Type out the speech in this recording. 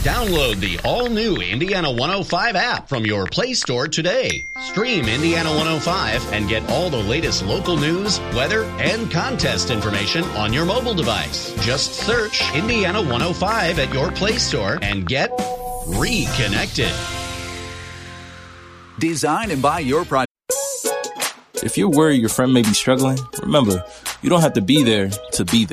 Download the all-new Indiana 105 app from your Play Store today. Stream Indiana 105 and get all the latest local news, weather, and contest information on your mobile device. Just search Indiana 105 at your Play Store and get reconnected. Design and buy your project. If you're worried your friend may be struggling, remember, you don't have to be there to be there.